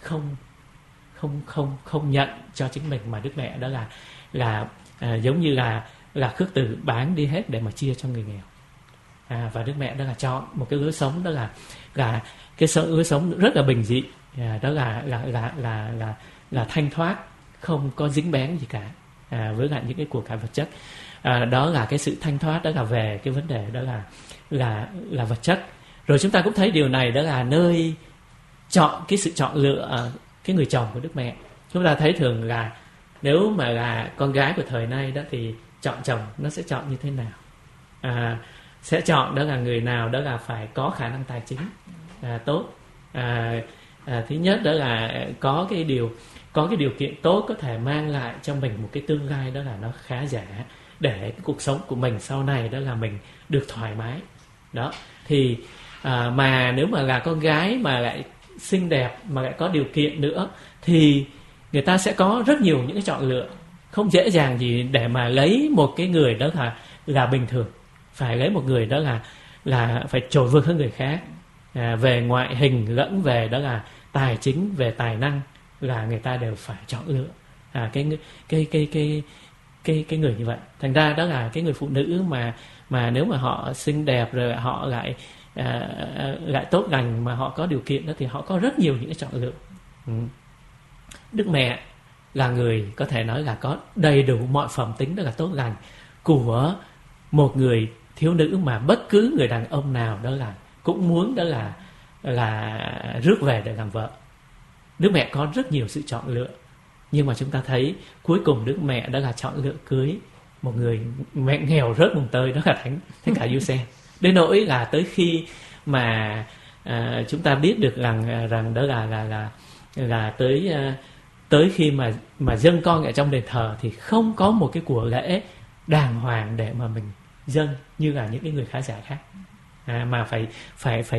không không không không nhận cho chính mình, mà Đức Mẹ đó là giống như là khước từ bán đi hết để mà chia cho người nghèo. Và Đức Mẹ đó là chọn một cái lối sống đó là cái lối sống rất là bình dị, đó là thanh thoát, không có dính bén gì cả với lại những cái của cải vật chất. Đó là cái sự thanh thoát, đó là về cái vấn đề đó là vật chất. Rồi chúng ta cũng thấy điều này đó là nơi chọn cái sự chọn lựa cái người chồng của Đức Mẹ. Chúng ta thấy thường là nếu mà là con gái của thời nay đó thì chọn chồng nó sẽ chọn như thế nào? Sẽ chọn đó là người nào đó là phải có khả năng tài chính tốt. Thứ nhất đó là có cái điều kiện tốt, có thể mang lại cho mình một cái tương lai đó là nó khá giả, để cái cuộc sống của mình sau này đó là mình được thoải mái. Đó thì mà nếu mà là con gái mà lại xinh đẹp mà lại có điều kiện nữa thì người ta sẽ có rất nhiều những cái chọn lựa, không dễ dàng gì để mà lấy một cái người đó là bình thường, phải lấy một người đó là phải trội vượt hơn người khác về ngoại hình lẫn về đó là tài chính, về tài năng, là người ta đều phải chọn lựa cái người như vậy. Thành ra đó là cái người phụ nữ mà nếu mà họ xinh đẹp rồi họ lại tốt lành mà họ có điều kiện đó thì họ có rất nhiều những cái chọn lựa. Đức Mẹ là người có thể nói là có đầy đủ mọi phẩm tính đó là tốt lành của một người thiếu nữ mà bất cứ người đàn ông nào đó là cũng muốn đó là rước về để làm vợ. Đức Mẹ có rất nhiều sự chọn lựa, nhưng mà chúng ta thấy cuối cùng Đức Mẹ đó là chọn lựa cưới một người mẹ nghèo rớt mùng tơi, đó là Thánh Cả Giuse. Đến nỗi là tới khi mà chúng ta biết được rằng đó là tới khi mà dâng con ở trong đền thờ thì không có một cái của lễ đàng hoàng để mà mình dâng như là những cái người khá giả khác, mà phải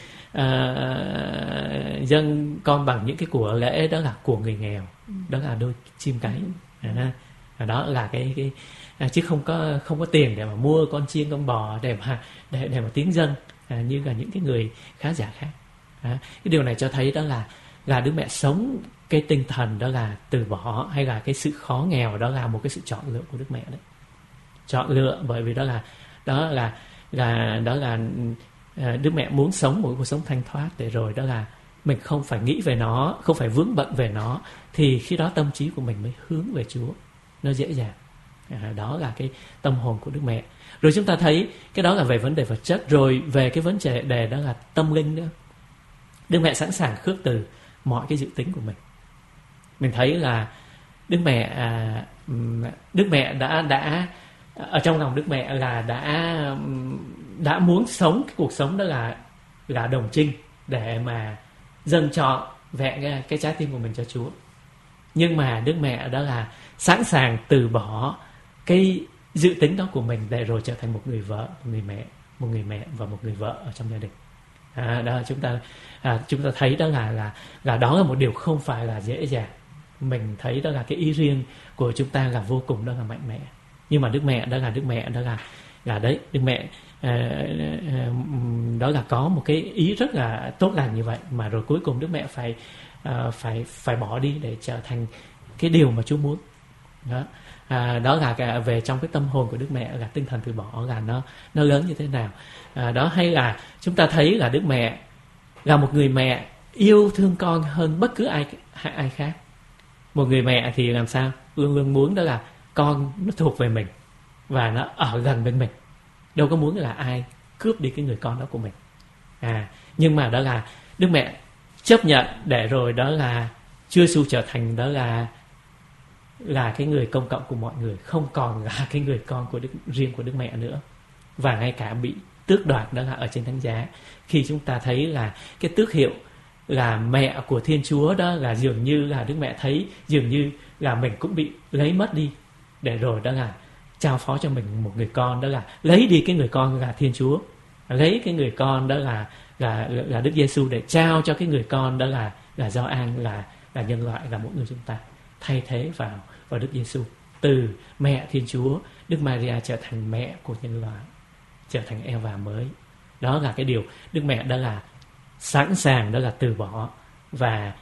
dâng con bằng những cái của lễ đó là của người nghèo, đó là đôi chim cánh. Đó là cái chứ không có tiền để mà mua con chiên con bò để mà tiến dâng như là những cái người khá giả khác. Cái điều này cho thấy đó là Đức Mẹ sống cái tinh thần đó là từ bỏ, hay là cái sự khó nghèo đó là một cái sự chọn lựa của Đức Mẹ đấy. Chọn lựa bởi vì đó là Đức Mẹ muốn sống một cuộc sống thanh thoát, để rồi đó là mình không phải nghĩ về nó, không phải vướng bận về nó, thì khi đó tâm trí của mình mới hướng về Chúa, nó dễ dàng. Đó là cái tâm hồn của Đức Mẹ. Rồi chúng ta thấy cái đó là về vấn đề vật chất. Rồi về cái vấn đề đó là tâm linh nữa, Đức Mẹ sẵn sàng khước từ mọi cái dự tính của mình. Mình thấy là Đức Mẹ đã ở trong lòng Đức Mẹ là đã muốn sống cái cuộc sống đó là đồng trinh, để mà dâng trọn vẹn cái trái tim của mình cho Chúa. Nhưng mà Đức Mẹ đó là sẵn sàng từ bỏ cái dự tính đó của mình để rồi trở thành một người vợ, một người mẹ và một người vợ ở trong gia đình. Đó chúng ta thấy đó là đó là một điều không phải là dễ dàng. Mình thấy đó là cái ý riêng của chúng ta là vô cùng đó là mạnh mẽ. Nhưng mà Đức Mẹ đó là đấy, Đức Mẹ đó là có một cái ý rất là tốt lành như vậy, mà rồi cuối cùng Đức Mẹ phải bỏ đi để trở thành cái điều mà Chúa muốn. Đó là về trong cái tâm hồn của Đức Mẹ, là tinh thần từ bỏ là nó lớn như thế nào. Đó, hay là chúng ta thấy là Đức Mẹ là một người mẹ yêu thương con hơn bất cứ ai khác. Một người mẹ thì làm sao luôn luôn muốn đó là con nó thuộc về mình và nó ở gần bên mình, đâu có muốn là ai cướp đi cái người con đó của mình. Nhưng mà đó là Đức Mẹ chấp nhận để rồi đó là Chúa Giêsu trở thành đó là cái người công cộng của mọi người, không còn là cái người con riêng của Đức Mẹ nữa, và ngay cả bị tước đoạt đó là ở trên thánh giá. Khi chúng ta thấy là cái tước hiệu là mẹ của Thiên Chúa đó là dường như là Đức Mẹ thấy dường như là mình cũng bị lấy mất đi, để rồi đó là trao phó cho mình một người con, đó là lấy đi cái người con là Thiên Chúa, lấy cái người con đó là Đức Giêsu để trao cho cái người con đó là Gioan, là nhân loại, là mỗi người chúng ta, thay thế vào Đức Giêsu. Từ mẹ Thiên Chúa, Đức Maria trở thành mẹ của nhân loại, trở thành Eva mới. Đó là cái điều Đức Mẹ đó là sẵn sàng đó là từ bỏ, và